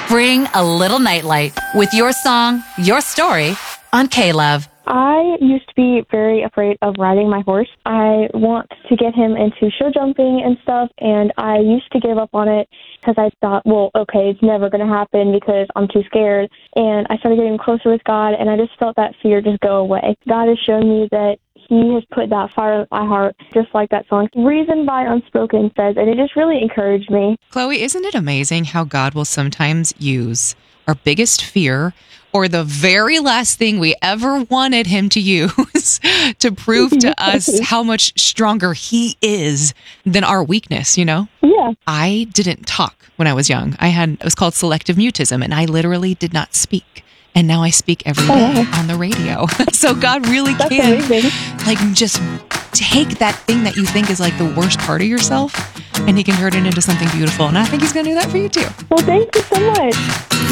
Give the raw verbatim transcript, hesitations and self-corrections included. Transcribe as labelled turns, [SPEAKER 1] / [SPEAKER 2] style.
[SPEAKER 1] Bring a little nightlight with your song, your story on K-Love.
[SPEAKER 2] I used to be very afraid of riding my horse. I want to get him into show jumping and stuff, and I used to give up on it because I thought, well, okay, it's never going to happen because I'm too scared. And I started getting closer with God, and I just felt that fear just go away. God has shown me that He has put that fire in my heart, just like that song, Reason by Unspoken says, and it just really encouraged me.
[SPEAKER 3] Chloe, isn't it amazing how God will sometimes use our biggest fear or the very last thing we ever wanted him to use to prove to us how much stronger he is than our weakness, you know?
[SPEAKER 2] Yeah.
[SPEAKER 3] I didn't talk when I was young. I had, it was called selective mutism, and I literally did not speak. And now I speak every day on the radio. So God really
[SPEAKER 2] That's
[SPEAKER 3] can
[SPEAKER 2] amazing.
[SPEAKER 3] like just take that thing that you think is like the worst part of yourself, and he can turn it into something beautiful. And I think he's going to do that for you too.
[SPEAKER 2] Well, thank you so much.